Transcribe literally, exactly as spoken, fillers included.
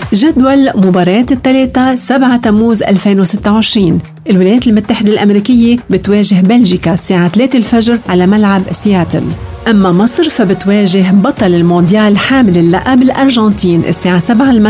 جدول مباريات الثلاثة سبعة تموز ألفين وستة وعشرين. الولايات المتحدة الأمريكية بتواجه بلجيكا الساعة ثلاثة الفجر على ملعب سياتل. أما مصر فبتواجه بطل المونديال حامل اللقب الأرجنتين الساعة سبعة